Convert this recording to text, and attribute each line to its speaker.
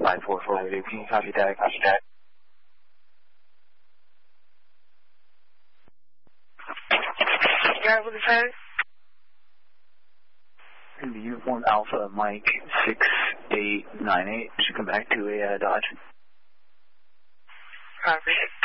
Speaker 1: 544, can you copy that? Copy that.
Speaker 2: Yeah, what is that?
Speaker 1: Uniform Alpha Mike 6898 should come back to a Dodge.
Speaker 2: Copy.